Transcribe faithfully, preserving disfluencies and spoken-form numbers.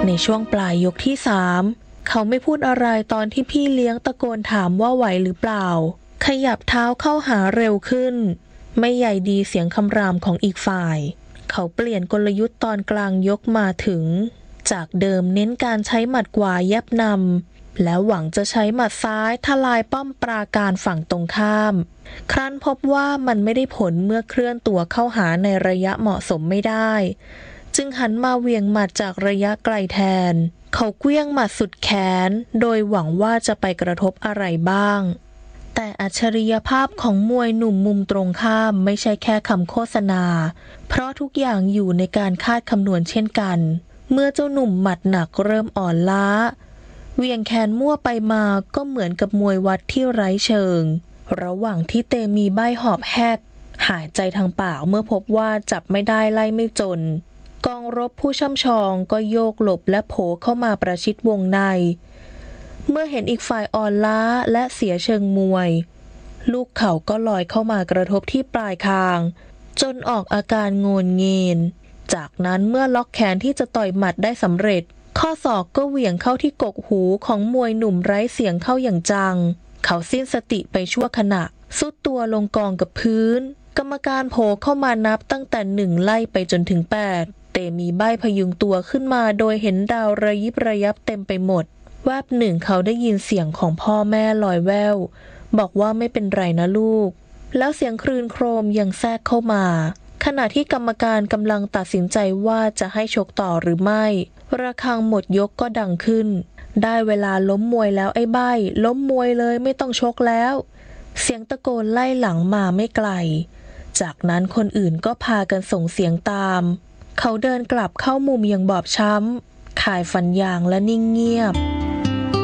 ในช่วงปลายยกที่สามเขาไม่พูดอะไรตอนที่พี่เลี้ยงตะโกนถามว่าไหวหรือเปล่าขยับเท้าเข้าหาเร็วขึ้นไม่ใหญ่ดีเสียงคำรามของอีกฝ่ายเขาเปลี่ยนกลยุทธ์ตอนกลางยกมาถึงจากเดิมเน้นการใช้หมัดขวายับนำแล้วหวังจะใช้หมัดซ้ายทลายป้อมปราการฝั่งตรงข้ามครั้นพบว่ามันไม่ได้ผลเมื่อเคลื่อนตัวเข้าหาในระยะเหมาะสมไม่ได้จึงหันมาเหวี่ยงหมัดจากระยะไกลแทนเขาเกลี้ยงหมัดสุดแขนโดยหวังว่าจะไปกระทบอะไรบ้างแต่อัจฉริยภาพของมวยหนุ่มมุมตรงข้ามไม่ใช่แค่คำโฆษณาเพราะทุกอย่างอยู่ในการคาดคำนวณเช่นกันเมื่อเจ้าหนุ่มหมัดหนักเริ่มอ่อนล้าเวียงแขนมั่วไปมาก็เหมือนกับมวยวัดที่ไร้เชิงระหว่างที่เตมีใบหอบแฮกหายใจทางปากเมื่อพบว่าจับไม่ได้ไล่ไม่จนกองรบผู้ช่ำชองก็โยกหลบและโผเข้ามาประชิดวงในเมื่อเห็นอีกฝ่ายอ่อนล้าและเสียเชิงมวยลูกเข่าก็ลอยเข้ามากระทบที่ปลายคางจนออกอาการโงนเงีนจากนั้นเมื่อล็อกแขนที่จะต่อยหมัดได้สำเร็จข้อศอกก็เหวี่ยงเข้าที่กกหูของมวยหนุ่มไร้เสียงเข้าอย่างจังเขาสิ้นสติไปชั่วขณะสุดตัวลงกองกับพื้นกรรมการโผเข้ามานับตั้งแต่หนึ่งไล่ไปจนถึงแปดเตมีใบพยุงตัวขึ้นมาโดยเห็นดาวระยิบระยับเต็มไปหมดแวบหนึ่งเขาได้ยินเสียงของพ่อแม่ลอยแว่วบอกว่าไม่เป็นไรนะลูกแล้วเสียงครืนโครมยังแทรกเข้ามาขณะที่กรรมการกำลังตัดสินใจว่าจะให้ชกต่อหรือไม่ระฆังหมดยกก็ดังขึ้นได้เวลาล้มมวยแล้วไอ้ใบ้ล้มมวยเลยไม่ต้องชกแล้วเสียงตะโกนไล่หลังมาไม่ไกลจากนั้นคนอื่นก็พากันส่งเสียงตามเขาเดินกลับเข้ามุมอย่างบอบช้ำคายฟันยางและนิ่งเงียบ